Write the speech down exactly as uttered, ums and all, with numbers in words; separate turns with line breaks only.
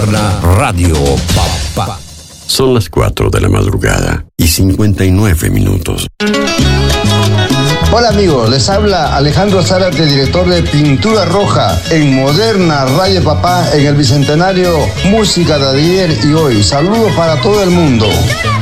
Radio Papá.
Son las cuatro de la madrugada y cincuenta y nueve minutos.
Hola amigos, les habla Alejandro Zárate, director de Pintura Roja en Moderna Radio Papá en el Bicentenario Música de ayer y hoy. Saludos para todo el mundo.